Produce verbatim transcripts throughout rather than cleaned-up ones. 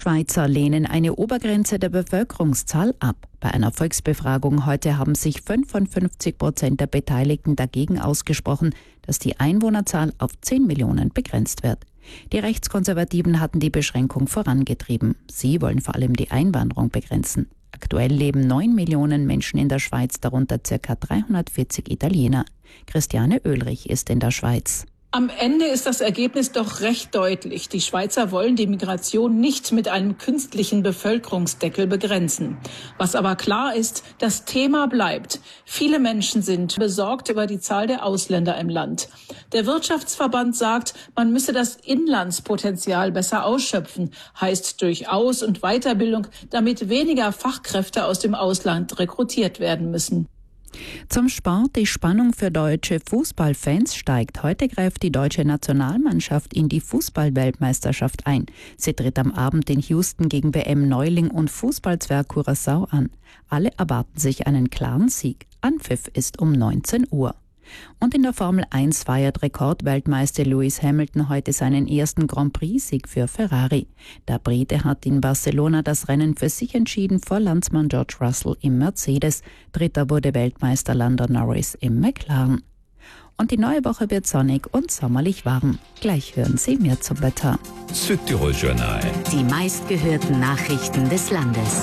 Schweizer lehnen eine Obergrenze der Bevölkerungszahl ab. Bei einer Volksbefragung heute haben sich fünfundfünfzig Prozent der Beteiligten dagegen ausgesprochen, dass die Einwohnerzahl auf zehn Millionen begrenzt wird. Die Rechtskonservativen hatten die Beschränkung vorangetrieben. Sie wollen vor allem die Einwanderung begrenzen. Aktuell leben neun Millionen Menschen in der Schweiz, darunter ca. dreihundertvierzig Italiener. Christiane Oehlrich ist in der Schweiz. Am Ende ist das Ergebnis doch recht deutlich. Die Schweizer wollen die Migration nicht mit einem künstlichen Bevölkerungsdeckel begrenzen. Was aber klar ist, das Thema bleibt. Viele Menschen sind besorgt über die Zahl der Ausländer im Land. Der Wirtschaftsverband sagt, man müsse das Inlandspotenzial besser ausschöpfen, heißt durch Aus- und Weiterbildung, damit weniger Fachkräfte aus dem Ausland rekrutiert werden müssen. Zum Sport. Die Spannung für deutsche Fußballfans steigt. Heute greift die deutsche Nationalmannschaft in die Fußball-Weltmeisterschaft ein. Sie tritt am Abend in Houston gegen W M-Neuling und Fußballzwerg Curaçao an. Alle erwarten sich einen klaren Sieg. Anpfiff ist um neunzehn Uhr. Und in der Formel eins feiert Rekordweltmeister Lewis Hamilton heute seinen ersten Grand Prix-Sieg für Ferrari. Der Brite hat in Barcelona das Rennen für sich entschieden vor Landsmann George Russell im Mercedes. Dritter wurde Weltmeister Lando Norris im McLaren. Und die neue Woche wird sonnig und sommerlich warm. Gleich hören Sie mehr zum Wetter. Südtirol Journal. Die meistgehörten Nachrichten des Landes.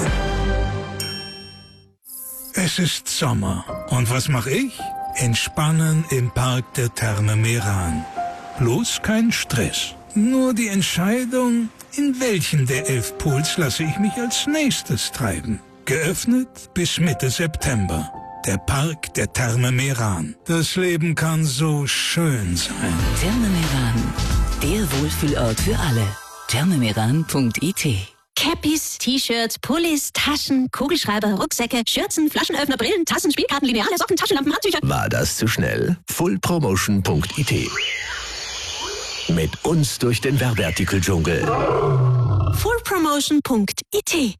Es ist Sommer. Und was mache ich? Entspannen im Park der Therme Meran. Bloß kein Stress. Nur die Entscheidung, in welchen der elf Pools lasse ich mich als nächstes treiben. Geöffnet bis Mitte September. Der Park der Therme Meran. Das Leben kann so schön sein. Therme Meran, der Wohlfühlort für alle. thermemeran punkt I T. Cappies, T-Shirts, Pullis, Taschen, Kugelschreiber, Rucksäcke, Schürzen, Flaschenöffner, Brillen, Tassen, Spielkarten, Lineale, Socken, Taschenlampen, Handtücher. War das zu schnell? full promotion punkt I T. Mit uns durch den Werbeartikeldschungel. full promotion punkt I T.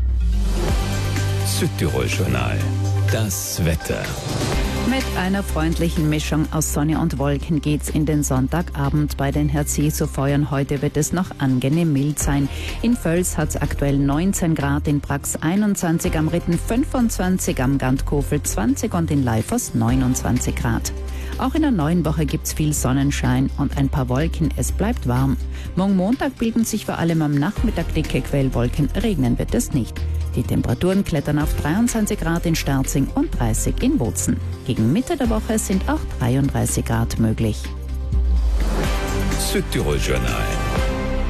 Südtirol Journal. Das Wetter. Mit einer freundlichen Mischung aus Sonne und Wolken geht's in den Sonntagabend. Bei den Herz-Jesu-Feuern heute wird es noch angenehm mild sein. In Völs hat's aktuell neunzehn Grad, in Brax einundzwanzig, am Ritten fünfundzwanzig, am Gandkofel zwanzig und in Leifers neunundzwanzig Grad. Auch in der neuen Woche gibt's viel Sonnenschein und ein paar Wolken. Es bleibt warm. Morgen Montag bilden sich vor allem am Nachmittag dicke Quellwolken. Regnen wird es nicht. Die Temperaturen klettern auf dreiundzwanzig Grad in Sterzing und dreißig in Bozen. Gegen Mitte der Woche sind auch dreiunddreißig Grad möglich. Südtirol Journal.